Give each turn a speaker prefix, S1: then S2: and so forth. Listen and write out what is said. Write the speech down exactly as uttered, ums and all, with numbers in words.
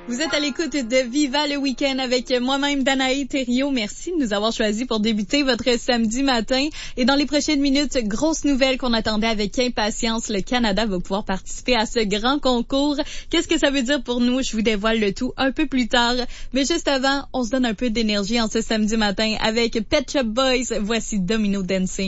S1: Vous êtes à l'écoute de Viva le week-end avec moi-même, Danae Thériault. Merci de nous avoir choisis pour débuter votre samedi matin. Et dans les prochaines minutes, grosse nouvelle qu'on attendait avec impatience. Le Canada va pouvoir participer à ce grand concours. Qu'est-ce que ça veut dire pour nous? Je vous dévoile le tout un peu plus tard. Mais juste avant, on se donne un peu d'énergie en ce samedi matin avec Pet Shop Boys. Voici Domino Dancing.